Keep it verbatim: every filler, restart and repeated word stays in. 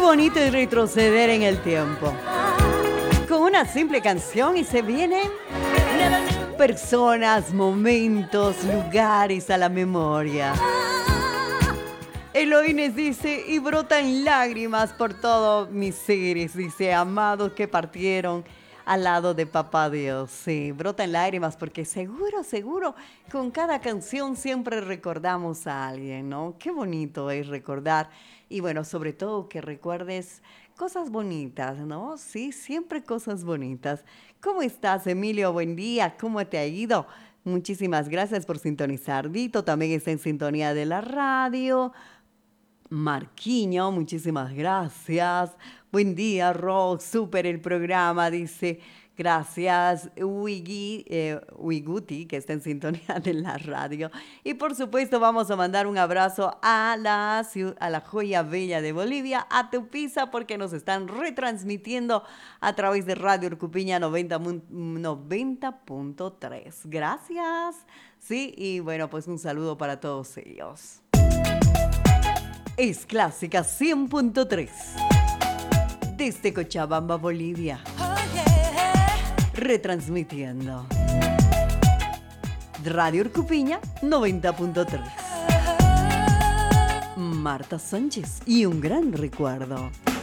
bonito es retroceder en el tiempo. Con una simple canción y se vienen personas, momentos, lugares a la memoria. Eloines dice, y brotan lágrimas por todos mis seres, dice, amados que partieron al lado de Papá Dios. Sí, brotan lágrimas porque seguro, seguro, con cada canción siempre recordamos a alguien, ¿no? Qué bonito es recordar. Y bueno, sobre todo que recuerdes cosas bonitas, ¿no? Sí, siempre cosas bonitas. ¿Cómo estás, Emilio? Buen día. ¿Cómo te ha ido? Muchísimas gracias por sintonizar. Dito también está en sintonía de la radio. Marquiño, muchísimas gracias. Buen día, Rox. Súper el programa, dice. Gracias, Wiggy, eh, Wiguti, que está en sintonía de la radio. Y por supuesto vamos a mandar un abrazo a la, a la joya bella de Bolivia, a Tupiza, porque nos están retransmitiendo a través de Radio Urcupiña noventa punto tres. Gracias. Sí, y bueno, pues un saludo para todos ellos. Es Clásica cien punto tres. Desde Cochabamba, Bolivia. Retransmitiendo Radio Urcupiña noventa punto tres. Marta Sánchez y un gran recuerdo.